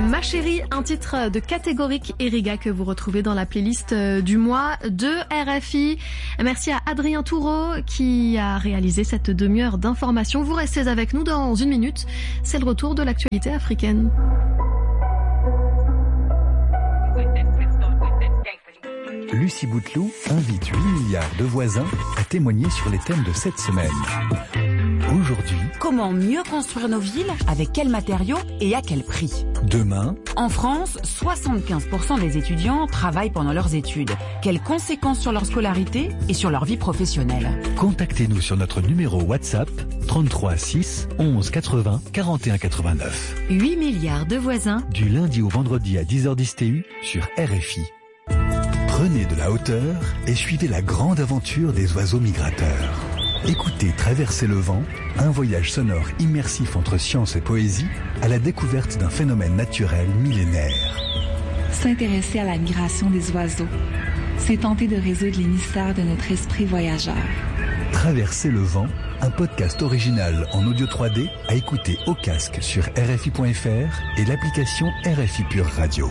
Ma chérie, un titre de Catégorique Eriga que vous retrouvez dans la playlist du mois de RFI. Merci à Adrien Toureau qui a réalisé cette demi-heure d'information. Vous restez avec nous dans une minute. C'est le retour de l'actualité africaine. Lucie Bouteloup invite 8 milliards de voisins à témoigner sur les thèmes de cette semaine. Aujourd'hui, comment mieux construire nos villes, avec quels matériaux et à quel prix? Demain, en France, 75% des étudiants travaillent pendant leurs études. Quelles conséquences sur leur scolarité et sur leur vie professionnelle? Contactez-nous sur notre numéro WhatsApp 33 6 11 80 41 89. 8 milliards de voisins. Du lundi au vendredi à 10h10 TU sur RFI. Prenez de la hauteur et suivez la grande aventure des oiseaux migrateurs. Écoutez Traverser le vent, un voyage sonore immersif entre science et poésie à la découverte d'un phénomène naturel millénaire. S'intéresser à la migration des oiseaux, c'est tenter de résoudre les mystères de notre esprit voyageur. Traverser le vent, un podcast original en audio 3D à écouter au casque sur RFI.fr et l'application RFI Pure Radio.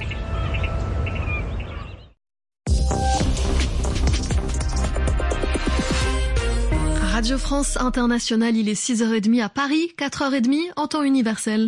Radio France Internationale, il est 6h30 à Paris, 4h30 en temps universel.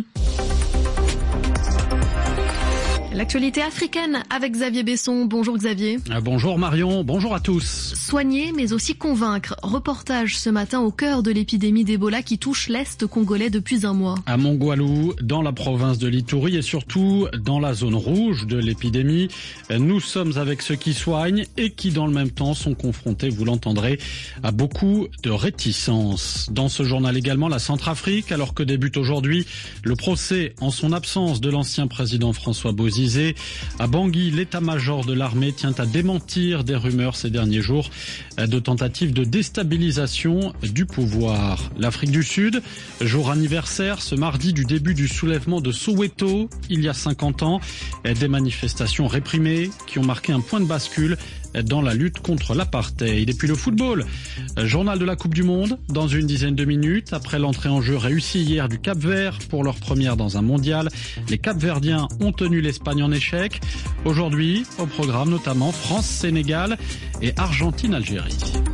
L'actualité africaine avec Xavier Besson. Bonjour Xavier. Bonjour Marion, bonjour à tous. Soigner mais aussi convaincre. Reportage ce matin au cœur de l'épidémie d'Ebola qui touche l'Est congolais depuis un mois. À Mongwalu, dans la province de l'Ituri et surtout dans la zone rouge de l'épidémie, nous sommes avec ceux qui soignent et qui dans le même temps sont confrontés, vous l'entendrez, à beaucoup de réticences. Dans ce journal également, la Centrafrique, alors que débute aujourd'hui le procès en son absence de l'ancien président François Bozizé. À Bangui, l'état-major de l'armée tient à démentir des rumeurs ces derniers jours de tentatives de déstabilisation du pouvoir. L'Afrique du Sud, jour anniversaire ce mardi du début du soulèvement de Soweto, il y a 50 ans, des manifestations réprimées qui ont marqué un point de bascule dans la lutte contre l'apartheid. Et puis le football, journal de la Coupe du Monde, dans une dizaine de minutes, après l'entrée en jeu réussie hier du Cap-Vert pour leur première dans un mondial. Les Cap-Verdiens ont tenu l'Espagne en échec. Aujourd'hui, au programme notamment France-Sénégal et Argentine-Algérie.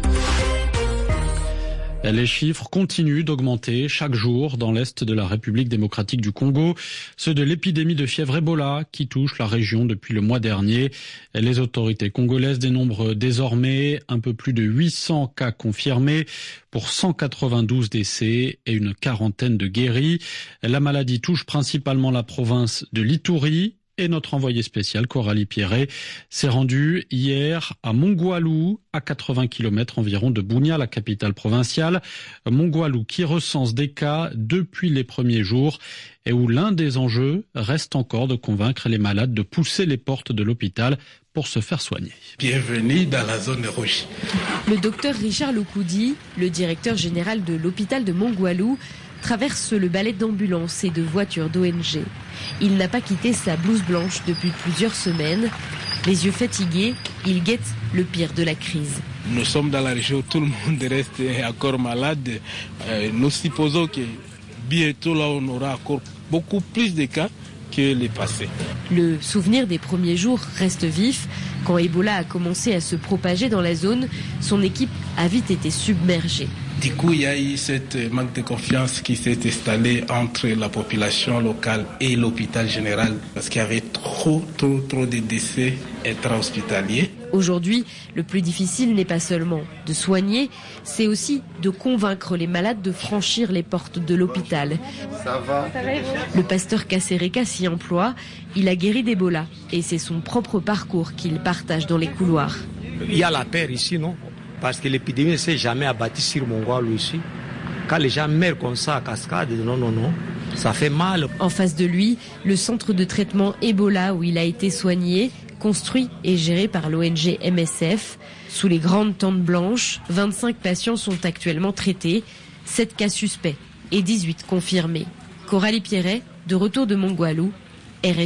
Les chiffres continuent d'augmenter chaque jour dans l'est de la République démocratique du Congo, ceux de l'épidémie de fièvre Ebola qui touche la région depuis le mois dernier. Les autorités congolaises dénombrent désormais un peu plus de 800 cas confirmés pour 192 décès et une quarantaine de guéris. La maladie touche principalement la province de l'Ituri. Et notre envoyé spécial, Coralie Pierret, s'est rendue hier à Mongwalu, à 80 km environ de Bunia, la capitale provinciale. Mongwalu qui recense des cas depuis les premiers jours et où l'un des enjeux reste encore de convaincre les malades de pousser les portes de l'hôpital pour se faire soigner. Bienvenue dans la zone rouge. Le docteur Richard Lokoudi, le directeur général de l'hôpital de Mongwalu, traverse le balai d'ambulances et de voitures d'ONG. Il n'a pas quitté sa blouse blanche depuis plusieurs semaines. Les yeux fatigués, il guette le pire de la crise. Nous sommes dans la région où tout le monde reste encore malade. Nous supposons que bientôt là on aura encore beaucoup plus de cas que les passés. Le souvenir des premiers jours reste vif. Quand Ebola a commencé à se propager dans la zone, son équipe a vite été submergée. Du coup, il y a eu cette manque de confiance qui s'est installée entre la population locale et l'hôpital général parce qu'il y avait trop de décès intra-hospitaliers. Aujourd'hui, le plus difficile n'est pas seulement de soigner, c'est aussi de convaincre les malades de franchir les portes de l'hôpital. Ça va. Le pasteur Kassereka s'y emploie. Il a guéri d'Ebola et c'est son propre parcours qu'il partage dans les couloirs. Il y a la peur ici, non? Parce que l'épidémie ne s'est jamais abattue sur Mongwalu ici. Quand les gens meurent comme ça à cascade, non, ça fait mal. En face de lui, le centre de traitement Ebola où il a été soigné, construit et géré par l'ONG MSF. Sous les grandes tentes blanches, 25 patients sont actuellement traités, 7 cas suspects et 18 confirmés. Coralie Pierret, de retour de Mongwalu, RFI.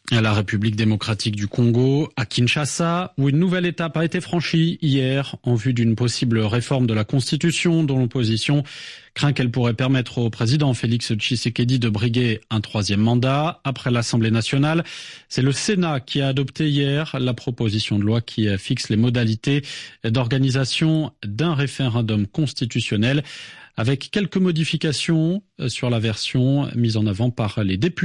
À la République démocratique du Congo, à Kinshasa, où une nouvelle étape a été franchie hier en vue d'une possible réforme de la Constitution dont l'opposition craint qu'elle pourrait permettre au président Félix Tshisekedi de briguer un 3e mandat. Après l'Assemblée nationale, c'est le Sénat qui a adopté hier la proposition de loi qui fixe les modalités d'organisation d'un référendum constitutionnel avec quelques modifications sur la version mise en avant par les députés.